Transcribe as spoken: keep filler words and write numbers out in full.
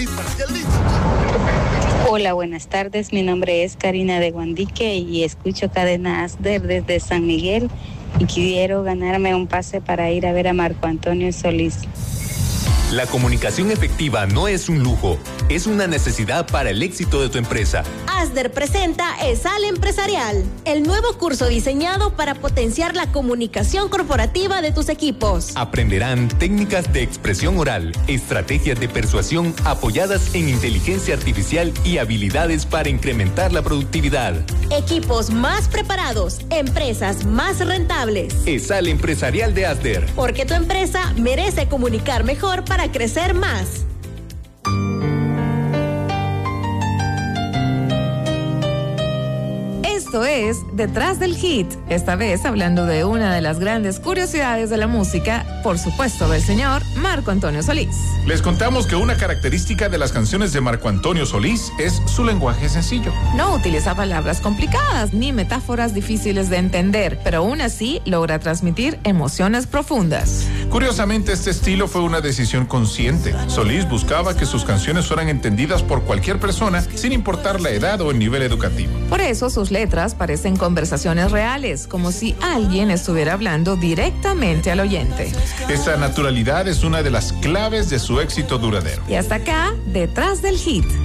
Hola, buenas tardes. Mi nombre es Karina de Guandique y escucho Cadena Asder desde San Miguel y quiero ganarme un pase para ir a ver a Marco Antonio Solís. La comunicación efectiva no es un lujo, es una necesidad para el éxito de tu empresa. Asder presenta ESAL Empresarial, el nuevo curso diseñado para potenciar la comunicación corporativa de tus equipos. Aprenderán técnicas de expresión oral, estrategias de persuasión apoyadas en inteligencia artificial y habilidades para incrementar la productividad. Equipos más preparados, empresas más rentables. ESAL Empresarial de Asder. Porque tu empresa merece comunicar mejor para crecer más. Esto es Detrás del Hit, esta vez hablando de una de las grandes curiosidades de la música, por supuesto del señor Marco Antonio Solís. Les contamos que una característica de las canciones de Marco Antonio Solís es su lenguaje sencillo. No utiliza palabras complicadas ni metáforas difíciles de entender, pero aún así logra transmitir emociones profundas. Curiosamente, este estilo fue una decisión consciente. Solís buscaba que sus canciones fueran entendidas por cualquier persona, sin importar la edad o el nivel educativo. Por eso sus letras parecen conversaciones reales, como si alguien estuviera hablando directamente al oyente. Esta naturalidad es una de las claves de su éxito duradero. Y hasta acá, Detrás del Hit.